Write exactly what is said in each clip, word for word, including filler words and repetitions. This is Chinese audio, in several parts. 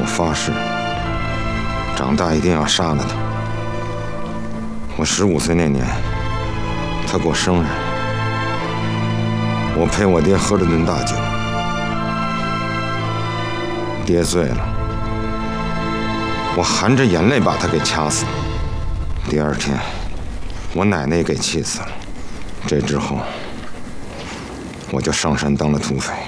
发誓，长大一定要杀了他。我十五岁那年，他过生日，我陪我爹喝了顿大酒，爹醉了，我含着眼泪把他给掐死了。第二天，我奶奶也给气死了。这之后，我就上山当了土匪。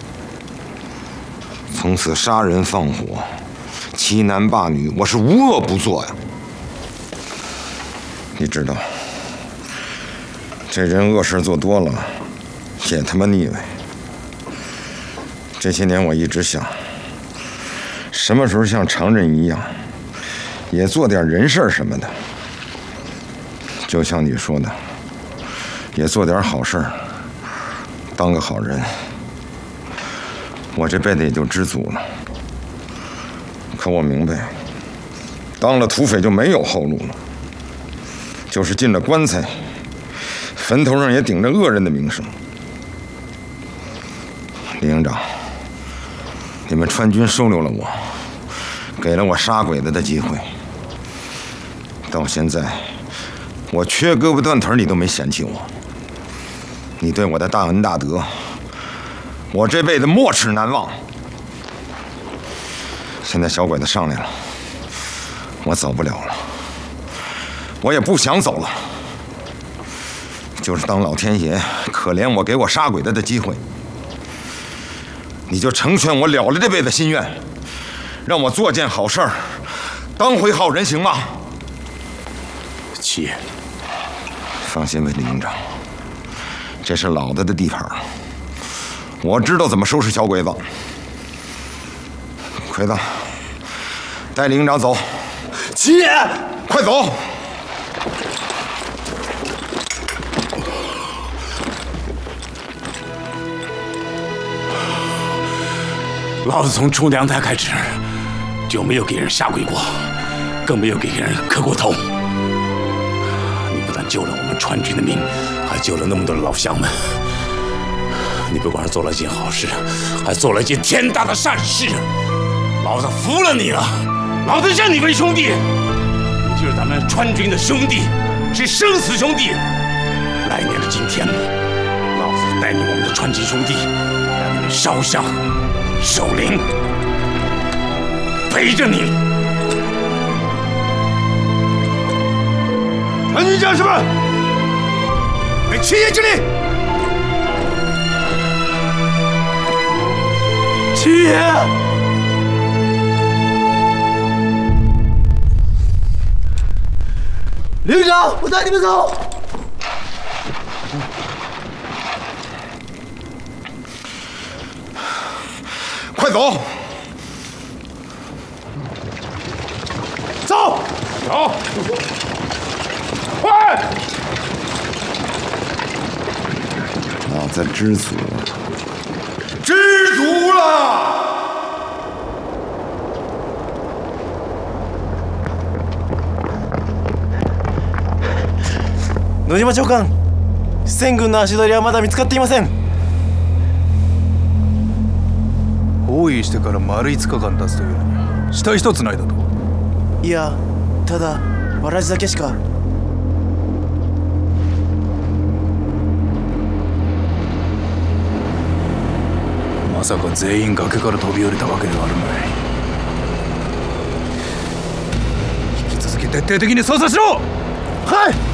从此杀人放火，欺男霸女，我是无恶不作呀。你知道，这人恶事做多了，也他妈腻味。这些年我一直想，什么时候像常人一样，也做点人事什么的。就像你说的，也做点好事，当个好人。我这辈子也就知足了。可我明白，当了土匪就没有后路了。就是进了棺材，坟头上也顶着恶人的名声。李营长，你们川军收留了我，给了我杀鬼子的机会。到现在，我缺胳膊断腿，你都没嫌弃我。你对我的大恩大德，我这辈子没齿难忘。现在小鬼子上来了，我走不了了，我也不想走了，就是当老天爷可怜我，给我杀鬼子的机会，你就成全我了了这辈子心愿，让我做件好事儿，当回好人，行吗？ 七爷， 放心吧，李营长，这是老子的地盘，我知道怎么收拾小鬼子。奎子，带李营长走。 七爷， 快走！ 老子从出娘胎开始，就没有给人下跪过，更没有给人磕过头。你不但救了我们川军的命，还救了那么多的老乡们。你不光是做了一件好事，还做了一件天大的善事。老子服了你了，老子认你为兄弟，你就是咱们川军的兄弟，是生死兄弟。来年的今天，老子带领我们的川军兄弟，让你们烧香、守灵，陪着你。川军将士们，为七爷之力！七爷！ 旅长，我带你们走。 快走！ 走，走，快！ 老子知足了， 知足了。 野島長官、千軍の足取りはまだ見つかっていません。 包囲してから丸いつかかん経つというのに死体一つないだと。 いや、ただわらじだけしか。 まさか全員崖から飛び降りたわけではあるまい。引き続き徹底的に捜査しろ。 はい。